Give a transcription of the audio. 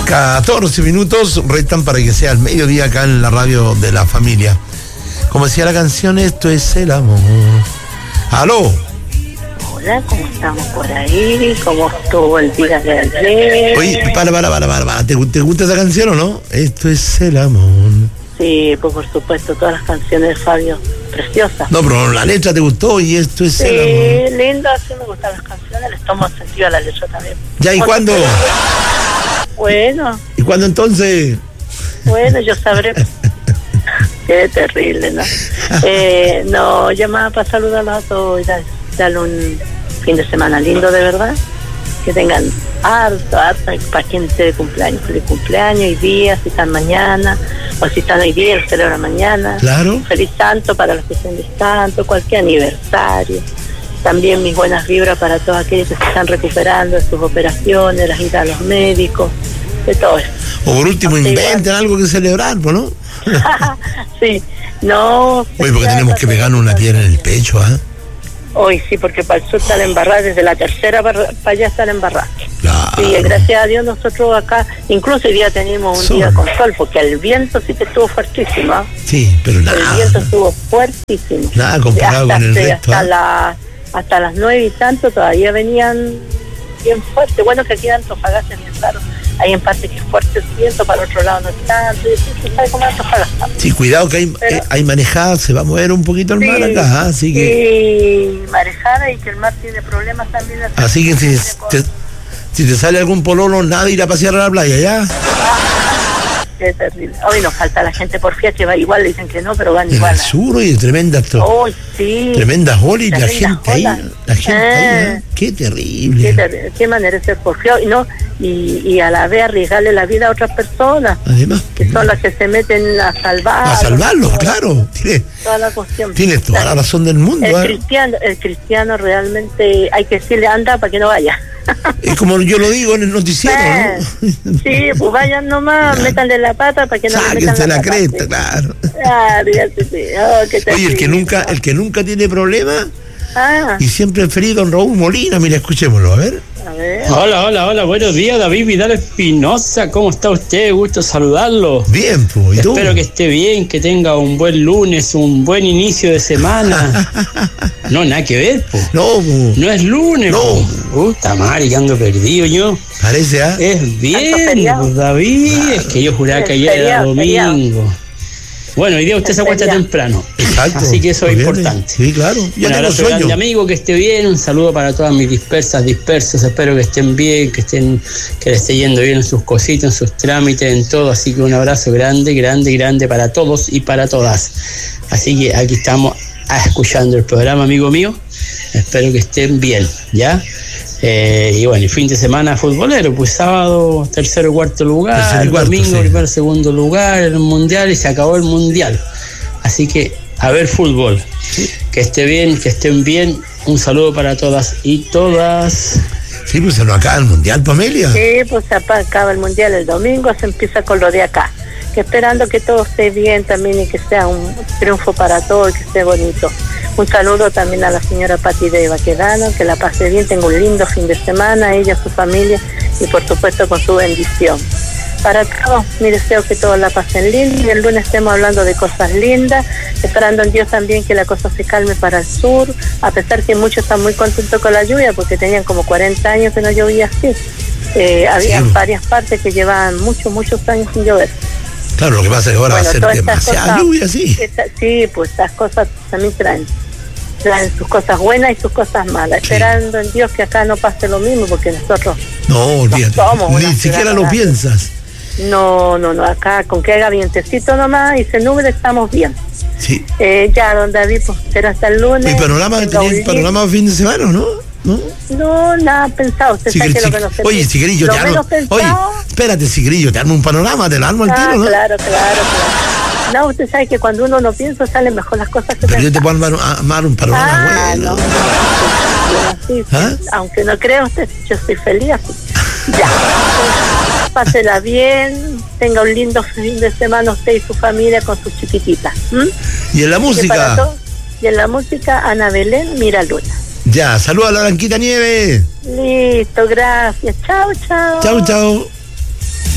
14 minutos restan para que sea el mediodía acá en la radio de la familia. Como decía la canción, esto es el amor. ¡Aló! Hola, ¿cómo estamos por ahí? ¿Cómo estuvo el día de ayer? Oye, para. ¿Te gusta esa canción o no? Esto es el amor. Sí, pues por supuesto, todas las canciones de Fabio, preciosas. No, pero la letra te gustó y esto es el amor. Sí, linda, sí me gustan las canciones, les tomo sentido a la letra también. Ya, ¿y cuándo? Bueno. ¿Y cuándo entonces? Bueno, yo sabré. Qué terrible, ¿no? No, llamaba para saludarlos a todos y darle un fin de semana lindo, de verdad. Que tengan harto, para quien esté de cumpleaños, feliz cumpleaños, y día, si están mañana, o si están hoy día, lo celebran mañana. Claro. Feliz santo para los que estén de santo, cualquier aniversario. También mis buenas vibras para todos aquellos que se están recuperando de sus operaciones, las idas a los médicos, de todo eso. O por último, inventen algo que celebrar, ¿no? Sí, no. Oye, porque tenemos que pegarnos una piedra en el pecho, ¿ah? Hoy sí, porque para el sur están embarradas, desde la tercera para allá están embarradas. Claro. Sí, gracias a Dios nosotros acá, incluso hoy día tenemos un día con sol, porque el viento sí que estuvo fuertísimo. ¿Eh? Sí, pero nada. El viento estuvo fuertísimo. Nada comparado con el resto. Hasta las 9 y tanto todavía venían bien fuertes. Bueno, que aquí en Antofagasta es bien claro. Hay en parte que es fuerte el viento, para el otro lado no es tanto. Y sabe cómo Antofagasta. Sí, cuidado que hay manejada, se va a mover un poquito el mar acá, así que... Sí, marejada, y que el mar tiene problemas también. Así que si te sale algún pololo, nada, ir a pasear a la playa, ¿ya? Qué terrible. Hoy nos falta la gente por fiat, que va igual, dicen que no, pero van igual. En el sur, y tremendas sí. Tremendas olas, y la gente ahí, qué terrible. Qué manera de ser porfiado, y a la vez arriesgarle la vida a otras personas. Además, que son las que se meten a salvarlos, claro. Toda la cuestión. Tienes toda la razón del mundo. El cristiano realmente hay que decirle anda para que no vaya. Es como yo lo digo en el noticiero, ¿no? Sí, pues vayan nomás, métanle la pata para que no le metan la cresta, claro. Oye, el que nunca tiene problema y siempre es feliz, don Raúl Molina. Mira, escuchémoslo, a ver. Hola, buenos días, David Vidal Espinosa, ¿cómo está usted? Gusto saludarlo. Bien, pues, ¿y tú? Espero que esté bien, que tenga un buen lunes, un buen inicio de semana. No, nada que ver, pues. No es lunes, no. Puta madre, que ando perdido yo. Parece, ¿ah? Es bien, pues, David, claro. Es que yo juraba que ayer era domingo. Bueno, hoy día usted se acuesta temprano. Exacto. Así que eso es importante. Sí, claro. Un abrazo grande, amigo, que esté bien. Un saludo para todas mis dispersos. Espero que estén bien, que les esté yendo bien en sus cositas, en sus trámites, en todo. Así que un abrazo grande para todos y para todas. Así que aquí estamos escuchando el programa, amigo mío. Espero que estén bien, ¿ya? Y bueno, el fin de semana futbolero, pues sábado tercero y cuarto lugar, domingo primer segundo lugar en el mundial, y se acabó el mundial. Así que a ver fútbol. Sí. Que esté bien, que estén bien. Un saludo para todas y todas. Sí, pues se nos acaba el mundial, Pamelia. Sí, pues se acaba el mundial el domingo, se empieza con lo de acá. Que esperando que todo esté bien también y que sea un triunfo para todos y que esté bonito. Un saludo también a la señora Pati de Baquedano, que la pase bien, tenga un lindo fin de semana, ella, su familia, y por supuesto con su bendición. Para todos, mi deseo que todos la pasen linda, y el lunes estemos hablando de cosas lindas, esperando en Dios también que la cosa se calme para el sur, a pesar que muchos están muy contentos con la lluvia, porque tenían como 40 años que no llovía así. Había varias partes que llevaban muchos años sin llover. Claro, lo que pasa es que ahora va a ser demasiada lluvia, sí. Sí, pues estas cosas también traen sus cosas buenas y sus cosas malas, esperando en Dios que acá no pase lo mismo, porque nosotros no olvídate, ni siquiera lo piensas. No, acá con que haga vientecito nomás y se nuble estamos bien. Sí. Ya, don David, pues será hasta el lunes. ¿Y panorama de fin de semana, no? No, nada pensado. Usted sabe que lo que no se Oye, si querís yo te armo. Oye, espérate, si querís yo te armo un panorama, te lo armo al tiro, ¿no? Claro. No, usted sabe que cuando uno no piensa salen mejor las cosas que pero yo te puedo armar un panorama bueno. Sí, aunque no crea usted, yo estoy feliz así. Ya. Pásela bien, tenga un lindo fin de semana usted y su familia con sus chiquititas. ¿Y en la música? Y en la música, Ana Belén Miraluna. Ya, saluda a la Blanquita Nieve. Listo, gracias. Chau. Chau.